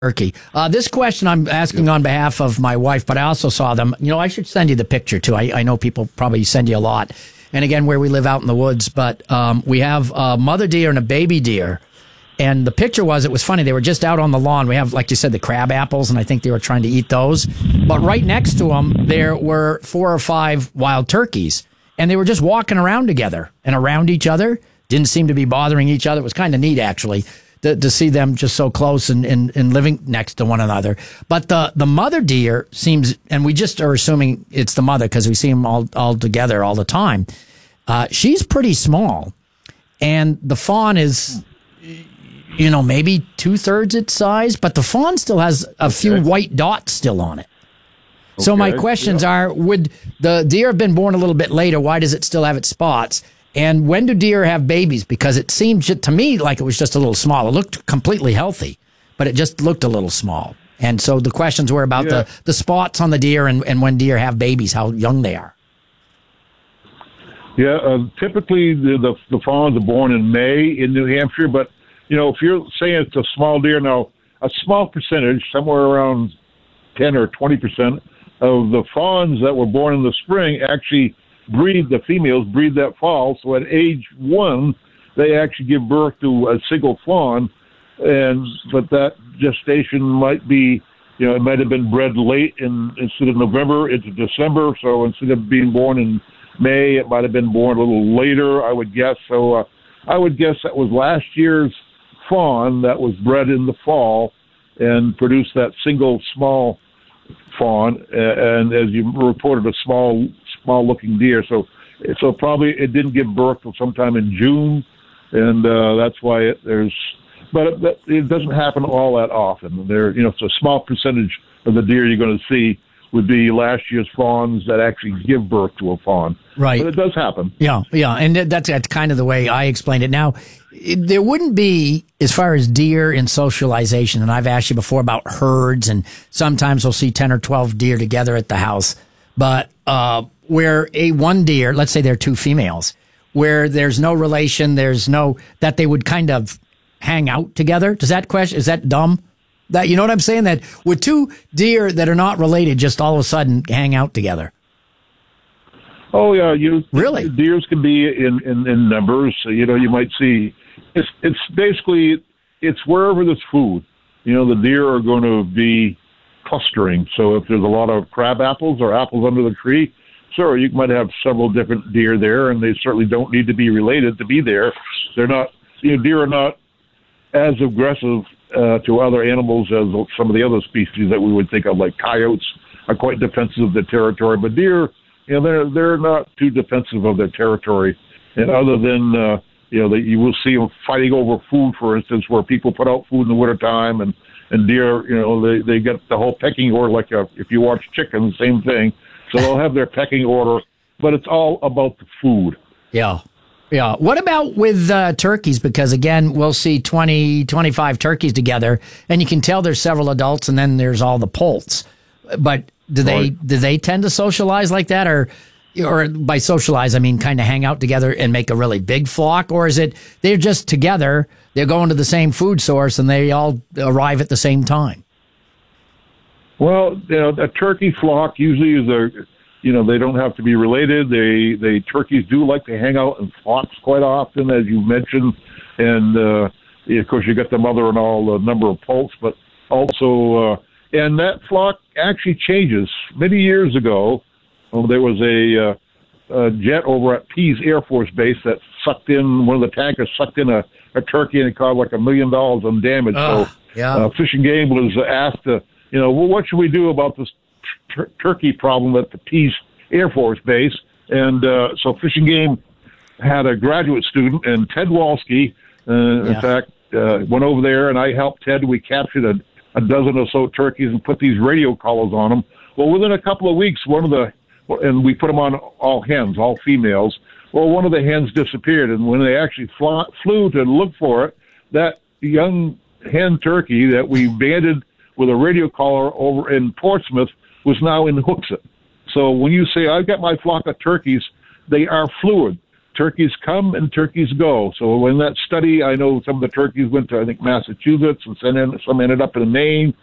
turkey. This question I'm asking on behalf of my wife, but I also saw them. I should send you the picture too. I know people probably send you a lot. And again, where we live out in the woods, but we have a mother deer and a baby deer. And the picture it was funny. They were just out on the lawn. We have, like you said, the crab apples, and I think they were trying to eat those. But right next to them, there were 4 or 5 wild turkeys. And they were just walking around together and around each other. Didn't seem to be bothering each other. It was kind of neat, actually, to see them just so close and living next to one another. But the mother deer seems, and we just are assuming it's the mother because we see them all together all the time. She's pretty small. And the fawn is, maybe 2/3 its size. But the fawn still has a few white dots still on it. So my questions are, would the deer have been born a little bit later? Why does it still have its spots? And when do deer have babies? Because it seemed to me like it was just a little small. It looked completely healthy, but it just looked a little small. And so the questions were about the spots on the deer and when deer have babies, how young they are. Yeah, typically the fawns are born in May in New Hampshire, but, if you're saying it's a small deer, now a small percentage, somewhere around 10 or 20% of the fawns that were born in the spring actually the females breed that fall. So at age 1, they actually give birth to a single fawn. But that gestation might be, it might have been bred late instead of November into December. So instead of being born in May, it might have been born a little later, I would guess. So I would guess that was last year's fawn that was bred in the fall and produced that single small fawn, and as you reported, a small looking deer. So probably it didn't give birth till sometime in June, and that's why it doesn't happen all that often. It's a small percentage of the deer you're going to see would be last year's fawns that actually give birth to a fawn. Right. But it does happen. Yeah, and that's kind of the way I explained it. Now, there wouldn't be, as far as deer in socialization, and I've asked you before about herds, and sometimes we'll see 10 or 12 deer together at the house, but where one deer, let's say there are 2 females, where there's no relation, that they would kind of hang out together. Is that dumb? That, you know what I'm saying? That would 2 deer that are not related just all of a sudden hang out together? Oh yeah, really? Deers can be in numbers. You might see. It's basically wherever there's food. The deer are going to be clustering. So if there's a lot of crab apples or apples under the tree, sure, you might have several different deer there, and they certainly don't need to be related to be there. They're not. Deer are not as aggressive to other animals as some of the other species that we would think of, like coyotes are quite defensive of their territory. But deer, they're not too defensive of their territory. And other than, you will see them fighting over food, for instance, where people put out food in the wintertime, and deer, they get the whole pecking order, like if you watch chickens, same thing. So they'll have their pecking order, but it's all about the food. Yeah. Yeah. What about with turkeys? Because, again, we'll see 20, 25 turkeys together, and you can tell there's several adults, and then there's all the poults. But do they tend to socialize like that? Or by socialize, I mean kind of hang out together and make a really big flock? Or is it they're just together, they're going to the same food source, and they all arrive at the same time? Well, a turkey flock usually is they don't have to be related. Turkeys do like to hang out in flocks quite often, as you mentioned. And, of course, you got the mother and all the number of poults, but also, and that flock actually changes. Many years ago, there was a jet over at Pease Air Force Base that one of the tankers sucked in a turkey, and it caused like $1 million on damage. Fish and Game was asked to, what should we do about this turkey problem at the Pease Air Force Base? And so Fish and Game had a graduate student, and Ted Walsky, in fact, went over there, and I helped Ted. We captured a dozen or so turkeys and put these radio collars on them. Well, within a couple of weeks, and we put them on all hens, all females. Well, one of the hens disappeared, and when they actually flew to look for it, that young hen turkey that we banded with a radio collar over in Portsmouth was now in Hooksett. So when you say, I've got my flock of turkeys, they are fluid. turkeys come and turkeys go. So in that study, I know some of the turkeys went to, I think, Massachusetts, and some ended up in Maine.